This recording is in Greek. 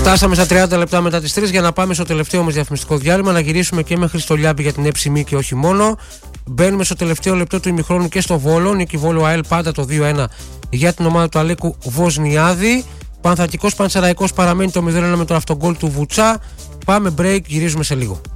Φτάσαμε στα 30 λεπτά μετά τις 3 για να πάμε στο τελευταίο μας διαφημιστικό διάλειμμα, να γυρίσουμε και μέχρι στο Λιάμπη για την έψημη και όχι μόνο. Μπαίνουμε στο τελευταίο λεπτό του ημιχρόνου και στο Βόλο. Νίκη Βόλο ΑΕΛ πάντα το 2-1 για την ομάδα του Αλέκου Βοσνιάδη. Πανθακικός Πανσεραϊκός παραμένει το 0-1 με το αυτογκόλ του Βουτσά. Πάμε break, γυρίζουμε σε λίγο.